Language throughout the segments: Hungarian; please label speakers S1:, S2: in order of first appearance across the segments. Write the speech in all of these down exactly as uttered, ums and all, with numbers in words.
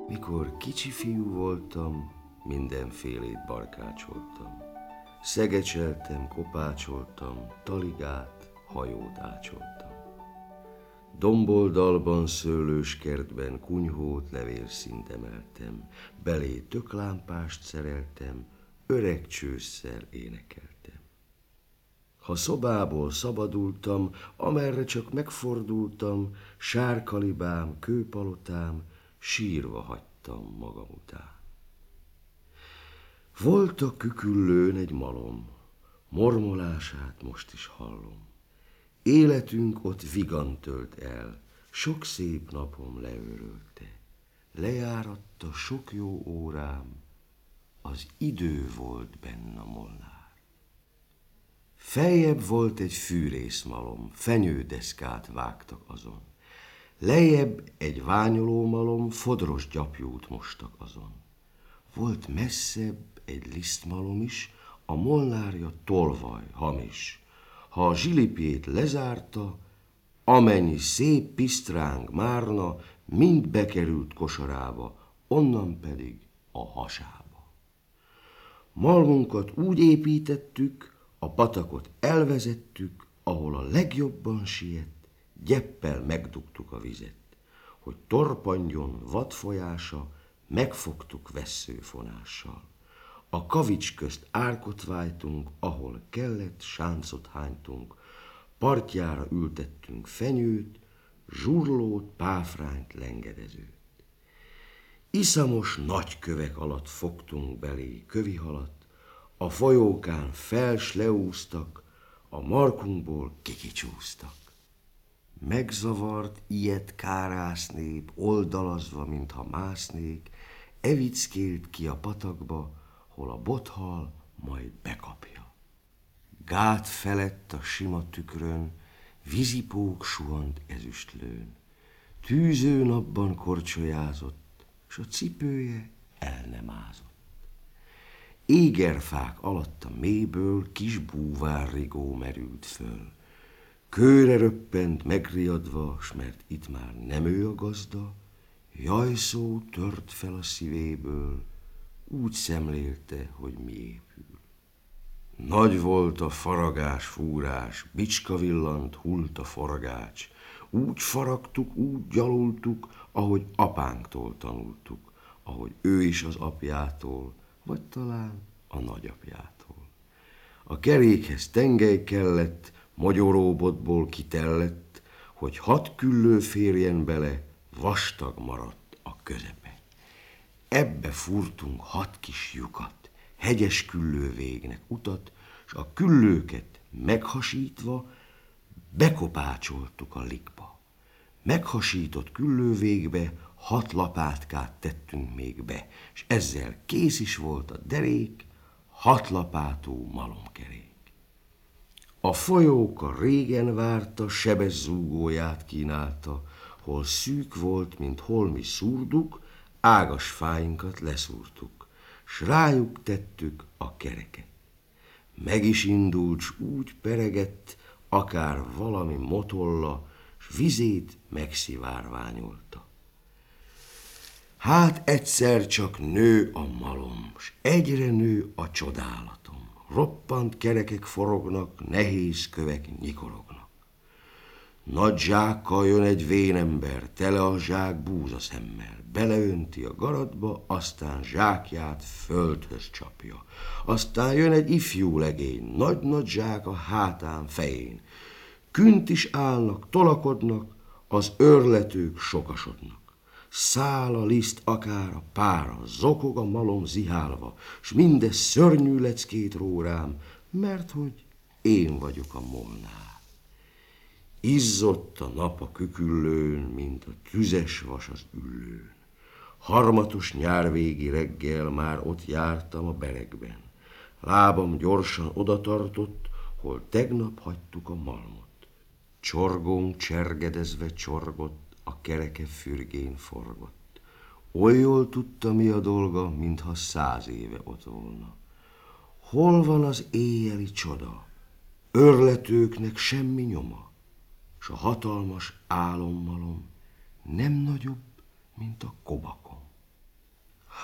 S1: Mikor kicsi fiú voltam, mindenfélét barkácsoltam. Szegecseltem, kopácsoltam, taligát, hajót ácsoltam. Domboldalban, szőlős kertben kunyhót, levélszínt emeltem, belé töklámpást szereltem, öreg csősszel énekeltem. Ha szobából szabadultam, amerre csak megfordultam, sárkalibám, kőpalotám, sírva hagytam magam után. Volt a küküllőn egy malom, mormolását most is hallom. Életünk ott vigan tölt el, sok szép napom leőrölte. Lejáratta sok jó órám, az idő volt benn a molnár. Feljebb volt egy fűrészmalom, fenyődeszkát vágtak azon. Lejjebb egy ványolómalom, fodros gyapjút mostak azon. Volt messzebb egy lisztmalom is, a molnárja tolvaj, hamis. Ha a zsilipjét lezárta, amennyi szép pisztráng márna, mind bekerült kosarába, onnan pedig a hasába. Malmunkat úgy építettük, a patakot elvezettük, ahol a legjobban siet, gyeppel megdugtuk a vizet, hogy torpanjon vadfolyása, megfogtuk vesszőfonással. A kavics közt árkot vájtunk, ahol kellett, sáncot hánytunk, partjára ültettünk fenyőt, zsurlót, páfrányt, lengedezőt. Iszamos nagy kövek alatt fogtunk belé kövihalat, a folyókán fels leúztak, a markunkból kikicsúztak. Megzavart, ilyet kárász nép, oldalazva, mintha másznék, evickélt ki a patakba, hol a bothal majd bekapja. Gát felett a sima tükrön, vízipók suhant ezüstlőn. Tűző napban korcsolyázott, s a cipője el nem ázott. Égerfák alatt a mélyből kis búvárrigó merült föl. Kőre röppent megriadva, s mert itt már nem ő a gazda, jajszó tört fel a szívéből, úgy szemlélte, hogy mi épül. Nagy volt a faragás, fúrás, bicska villant, hult a forgács. Úgy faragtuk, úgy gyalultuk, ahogy apánktól tanultuk, ahogy ő is az apjától, vagy talán a nagyapjától. A kerékhez tengely kellett, magyaróbotból kitellett, hogy hat küllő férjen bele, vastag maradt a közepe. Ebbe fúrtunk hat kis lyukat, hegyes küllő végnek utat, s a küllőket meghasítva bekopácsoltuk a likba. Meghasított küllővégbe hat lapátkát tettünk még be, és ezzel kész is volt a derék, hat lapátú malomkerék. A folyóka régen várta, sebes zúgóját kínálta, hol szűk volt, mint holmi szúrduk, ágas fáinkat leszúrtuk, s rájuk tettük a kereket. Meg is indult, s úgy peregett, akár valami motolla, s vizét megszivárványolta. Hát egyszer csak nő a malom, s egyre nő a csodálatom. Roppant kerekek forognak, nehéz kövek nyikorognak. Nagy zsákkal jön egy vénember, tele a zsák búzaszemmel. Beleönti a garatba, aztán zsákját földhöz csapja. Aztán jön egy ifjú legény, nagy-nagy zsák a hátán, fején. Künt is állnak, tolakodnak, az őrletők sokasodnak. Száll a liszt akár a pára, zokog a malom zihálva, s mindez szörnyű leckét ró rám, mert hogy én vagyok a molnár. Izzott a nap a küküllőn, mint a tüzes vas az üllőn. Harmatos nyárvégi reggel már ott jártam a beregben. Lábam gyorsan odatartott, hol tegnap hagytuk a malmot. Csorgónk csergedezve csorgott, a kereke fürgén forgott. Oly jól tudta, mi a dolga, mintha száz éve ott volna. Hol van az éjjeli csoda? Őrletőknek semmi nyoma, s a hatalmas álommalom nem nagyobb, mint a kobakom.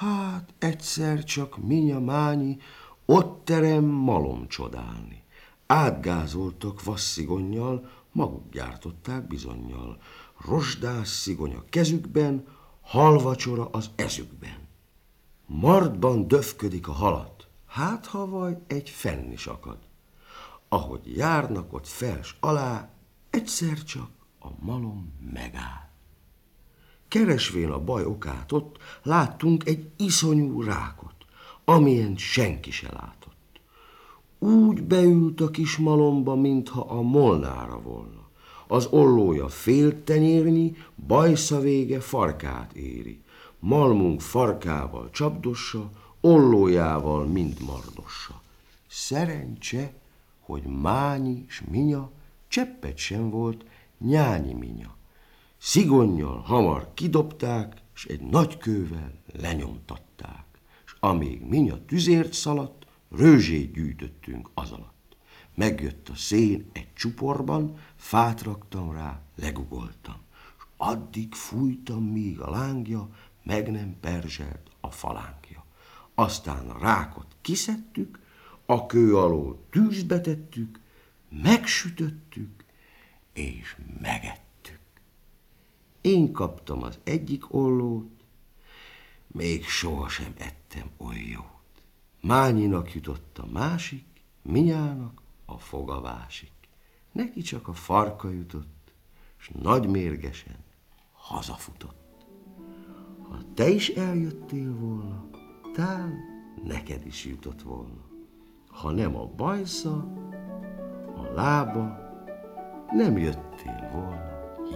S1: Hát egyszer csak Minya Mányi ott terem malom csodálni. Átgázoltak vasszigonnyal, maguk gyártották bizonnyal. Rozsdás szigony a kezükben, halvacsora az ezükben. Martban döfködik a halat, hát ha vagy egy fenn is akad. Ahogy járnak ott fels alá, egyszer csak a malom megáll. Keresvén a baj okát ott, láttunk egy iszonyú rákot, amilyen senki se látott. Úgy beült a kis malomba, mintha a molnára volna. Az ollója fél tenyérnyi, bajsza vége farkát éri. Malmunk farkával csapdossa, ollójával mind mardossa. Szerencse, hogy Mányi s Minya cseppet sem volt Nyányi Minya. Szigonnyal hamar kidobták, s egy nagy kővel lenyomtatták. S amíg Minya tüzért szaladt, rőzsét gyűjtöttünk az alatt. Megjött a szén egy csuporban, fát raktam rá, legugoltam. S addig fújtam, míg a lángja meg nem perzselt a falánkja. Aztán a rákot kiszedtük, a kő alól tűzbe tettük, megsütöttük és megettük. Én kaptam az egyik ollót, még sohasem ettem olyan jót. Mányinak jutott a másik, Minyának a foga vásik. Neki csak a farka jutott, s nagy mérgesen hazafutott. Ha te is eljöttél volna, tán neked is jutott volna. Ha nem a bajsza, a lába, nem jöttél volna.